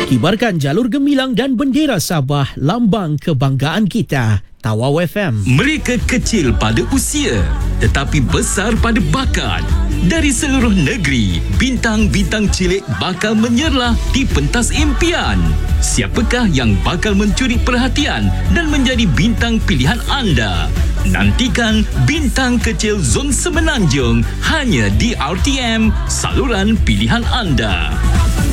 Kibarkan jalur gemilang dan bendera Sabah, lambang kebanggaan kita. Tawau FM. Mereka kecil pada usia tetapi besar pada bakat. Dari seluruh negeri, bintang-bintang cilik bakal menyerlah di pentas impian. Siapakah yang bakal mencuri perhatian dan menjadi bintang pilihan anda? Nantikan Bintang Kecil Zon Semenanjung hanya di RTM, saluran pilihan anda.